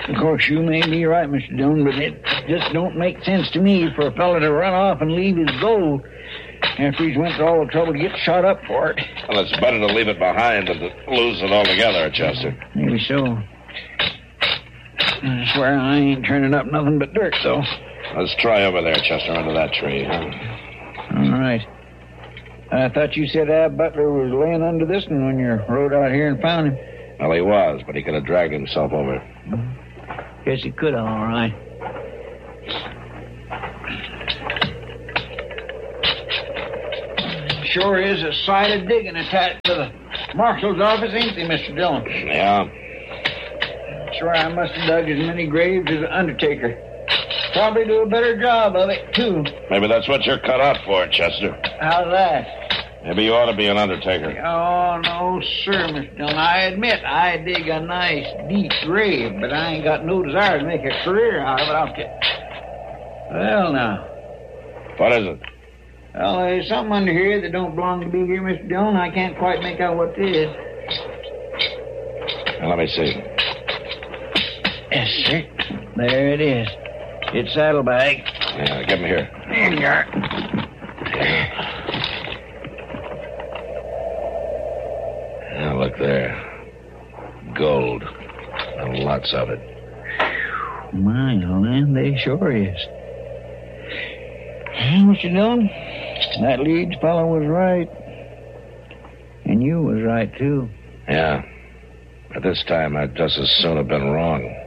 Of course, you may be right, Mr. Dillon, but it just don't make sense to me for a fella to run off and leave his gold after he's went to all the trouble to get shot up for it. Well, it's better to leave it behind than to lose it altogether, Chester. Maybe so. I swear I ain't turning up nothing but dirt, though. Let's try over there, Chester, under that tree, huh? All right. I thought you said Ab Butler was laying under this one when you rode out here and found him. Well, he was, but he could have dragged himself over. Guess he could, all right. Sure is a sight of digging attached to the marshal's office, ain't they, Mr. Dillon? Yeah. Sure, I must have dug as many graves as the undertaker. Probably do a better job of it, too. Maybe that's what you're cut out for, Chester. How's that? Maybe you ought to be an undertaker. Oh, no, sir, Mr. Dillon. I admit I dig a nice, deep grave, but I ain't got no desire to make a career out of it. I'll get... Well, now. What is it? Well, there's something under here that don't belong to be here, Mr. Dillon. I can't quite make out what it is. Now, let me see. Yes, sir. There it is. It's saddlebag. Yeah, give him here. Here you are. Now, look there. Gold. And lots of it. My land, they sure is. Well, Mr. Dillon, that Leeds fellow was right. And you was right, too. Yeah. But this time, I'd just as soon have been wrong.